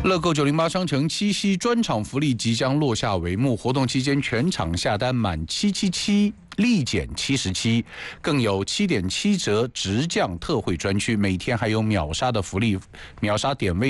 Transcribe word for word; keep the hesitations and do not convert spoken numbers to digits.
乐购九零八商城七夕专场福利即将落下帷幕，活动期间全场下单满七七七立减七十七，更有七点七折直降特惠专区，每天还有秒杀的福利，秒杀点位。